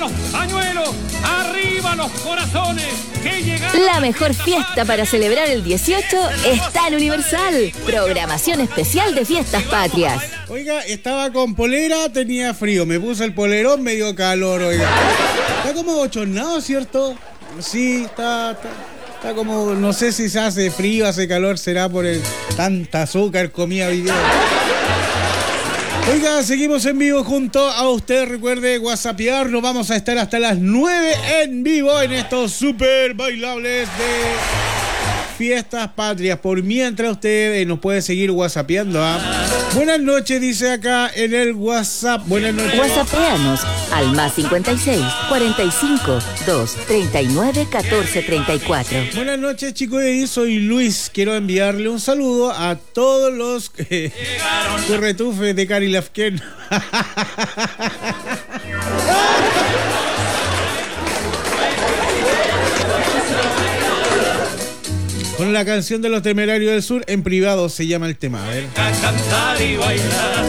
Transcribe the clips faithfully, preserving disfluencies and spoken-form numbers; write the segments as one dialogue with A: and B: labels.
A: los pañuelos, arriba los corazones, que llegaron.
B: La mejor fiesta para celebrar el dieciocho está en Universal. Programación especial de fiestas patrias.
C: Oiga, estaba con polera, tenía frío, me puse el polerón, me dio calor, oiga. Está como bochornado, ¿cierto? Sí, está, está, está como, no sé si se hace frío, hace calor, será por el tanta azúcar comida hoy día. Oiga, seguimos en vivo junto a usted. Recuerde whatsappear, nos vamos a estar hasta las nueve en vivo en estos super bailables de Fiestas Patrias. Por mientras usted eh, nos puede seguir whatsappeando. ¿eh? Buenas noches, dice acá en el WhatsApp. Buenas noches.
B: Whatsappeanos al más cincuenta y seis, cuarenta y cinco, dos, treinta y nueve, catorce, treinta y cuatro.
C: Buenas noches, chicos. Soy Luis. Quiero enviarle un saludo a todos los eh, corretufes de Cari Lafken. Con la canción de los Temerarios del Sur, en privado se llama el tema. A ver.
A: Cantar y bailar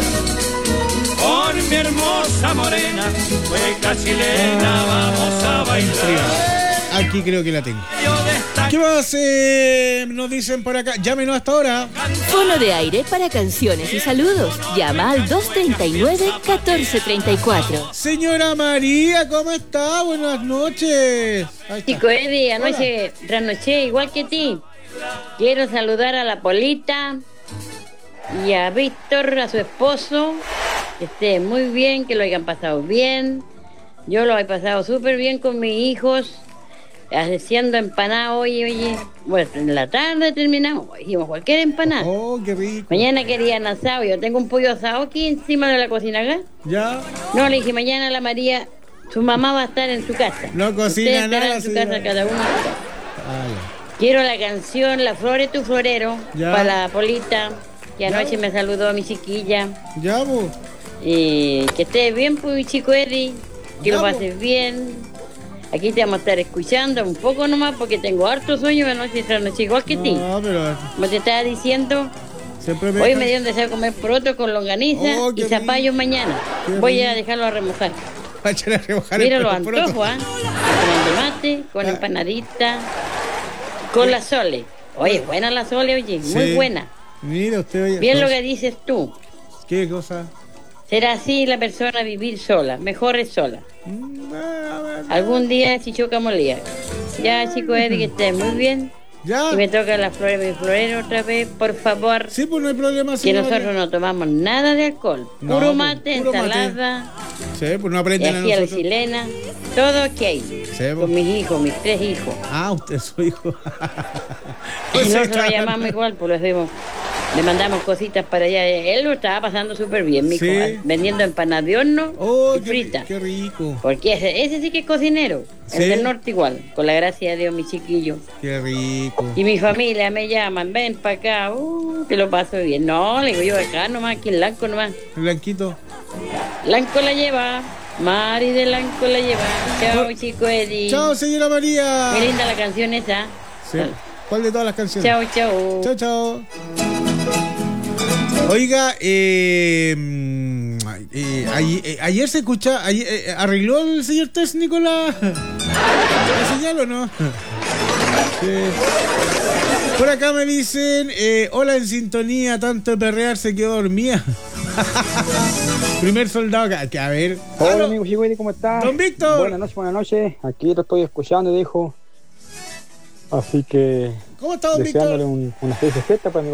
A: con mi hermosa morena, hueca chilena, vamos a bailar.
C: Aquí creo que la tengo. ¿Qué más eh, nos dicen por acá? Llámenos hasta ahora.
B: Fono de aire para canciones y saludos. Llama al dos treinta y nueve, catorce treinta y cuatro.
C: Señora María, ¿cómo está? Buenas noches.
D: Chico Eddie, anoche trasnoché igual que ti. Quiero saludar a la Polita y a Víctor, a su esposo. Que esté muy bien, que lo hayan pasado bien. Yo lo he pasado súper bien con mis hijos. Haciendo empanada hoy, oye. Bueno, en la tarde terminamos. Hicimos cualquier empanada.
C: Oh, qué rico.
D: Mañana querían asado. Yo tengo un pollo asado aquí encima de la cocina acá.
C: Ya.
D: No, le dije mañana a la María, su mamá va a estar en su casa.
C: No cocina
D: Ustedes
C: nada.
D: estarán en su
C: señora.
D: casa, cada uno.
C: Ah,
D: Quiero la canción La Flor de tu Florero
C: Ya.
D: para la Polita, que
C: Ya.
D: anoche me saludó a mi chiquilla.
C: ya, vos.
D: Y que estés bien, pues, mi chico Eddie. Que
C: Ya,
D: lo
C: po.
D: pases bien. Aquí te vamos a estar escuchando un poco nomás porque tengo harto sueño anoche esta noche, igual que ti.
C: No, pero
D: Como te estaba diciendo,
C: siempre me...
D: hoy me dieron deseo comer poroto con longaniza
C: Oh,
D: y
C: qué
D: zapallo
C: rico.
D: mañana.
C: Qué
D: Voy a
C: rico.
D: dejarlo a remojar.
C: Va a echar a remojar
D: Mira
C: el
D: los
C: poroto.
D: antojos, ¿ah? Con tomate, con
C: Ah.
D: empanadita, con la sole. Oye, buena la sole, oye, muy
C: Sí.
D: buena.
C: Mira usted, oye.
D: Bien lo que dices tú.
C: ¿Qué cosa?
D: Será así la persona vivir sola, mejor es sola.
C: Mm, ah, bueno.
D: Algún día si choca molía. Ya, chico Eddie, que estés muy bien.
C: Ya.
D: Y me toca la flor de mi florero otra vez, por favor.
C: Sí, pues no hay problema.
D: Que
C: señora.
D: nosotros no tomamos nada de alcohol.
C: No,
D: Puro
C: pues,
D: mate,
C: puro mate.
D: ensalada,
C: Sí, pues no
D: y
C: aprenden a
D: así a la
C: nosotros.
D: chilena. Todo ok.
C: Sí, pues.
D: Con mis hijos, mis tres hijos.
C: Ah, usted es su hijo.
D: Y
C: Pues
D: nosotros
C: está-
D: lo llamamos igual, pues los vemos. Le mandamos cositas para allá. Él lo estaba pasando súper bien, mi hijo.
C: Sí.
D: Vendiendo empanadas de horno
C: Oh,
D: y
C: qué,
D: frita.
C: qué rico.
D: Porque ese, ese sí que es cocinero.
C: Sí.
D: El del norte igual. Con la gracia de Dios, mi chiquillo.
C: Qué rico.
D: Y mi familia me llaman, ven para acá, uh, que lo paso bien. No, le digo yo acá nomás, aquí en Lanco nomás.
C: El blanquito.
D: Lanco la lleva, Mari de Lanco la lleva. Chao,
C: Oh.
D: chico Eddie.
C: Chao, señora María.
D: Qué linda la canción esa.
C: Sí. ¿Cuál de todas las canciones?
D: Chao, chao.
C: Chao, chao. Oiga, eh, mm, eh, ayer, eh, ayer se escucha, ayer, eh, ¿arregló el señor técnico la, la señal o no? Sí. Por acá me dicen, eh, hola en sintonía, tanto de perrear se quedó dormida. Primer soldado, que, que a ver.
E: Hola,
C: ¡Aló!
E: amigo Chico, ¿cómo estás?
C: Don Víctor.
E: Buenas noches, buenas noches. Aquí lo estoy escuchando, dijo. Así que
C: ¿Cómo está, don
E: deseándole
C: Víctor?
E: un, una feliz fiesta para mi